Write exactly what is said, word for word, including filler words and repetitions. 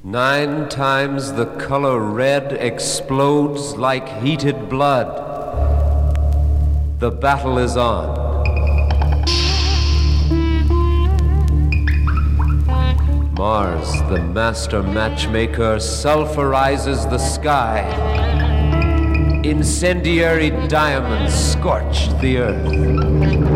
Nine times the color red explodes like heated blood. The battle is on. Mars, the master matchmaker, sulfurizes the sky. Incendiary diamonds scorch the earth.